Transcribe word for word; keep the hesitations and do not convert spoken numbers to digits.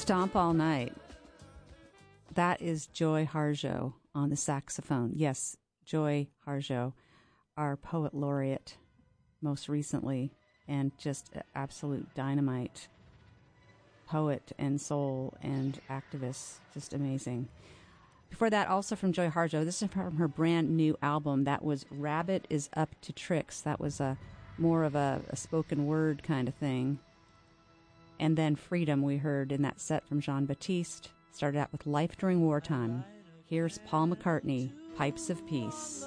Stomp All Night. That is Joy Harjo on the saxophone. Yes, Joy Harjo, our poet laureate most recently, and just absolute dynamite poet and soul and activist. Just amazing. Before that, also from Joy Harjo, this is from her brand new album. That was Rabbit is Up to Tricks. That was a more of a, a spoken word kind of thing. And then Freedom we heard in that set from Jean-Baptiste. Started out with Life During Wartime. Here's Paul McCartney, Pipes of Peace.